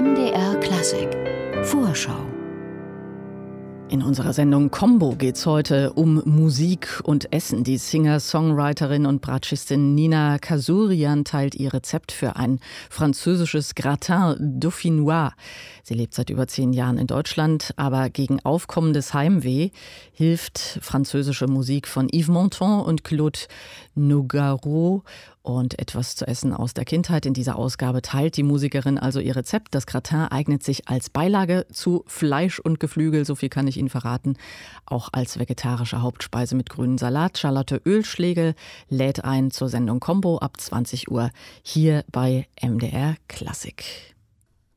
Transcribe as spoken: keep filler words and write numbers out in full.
M D R Klassik Vorschau. In unserer Sendung Combo geht's heute um Musik und Essen. Die Singer-Songwriterin und Bratschistin Nina Kasurian teilt ihr Rezept für ein französisches Gratin Dauphinois. Sie lebt seit über zehn Jahren in Deutschland, aber gegen aufkommendes Heimweh hilft französische Musik von Yves Montand und Claude Nougaro. Und etwas zu essen aus der Kindheit. In dieser Ausgabe teilt die Musikerin also ihr Rezept. Das Gratin eignet sich als Beilage zu Fleisch und Geflügel, so viel kann ich Ihnen verraten. Auch als vegetarische Hauptspeise mit grünen Salat. Charlotte Oehlschlegel lädt ein zur Sendung Combo ab zwanzig Uhr hier bei M D R Klassik.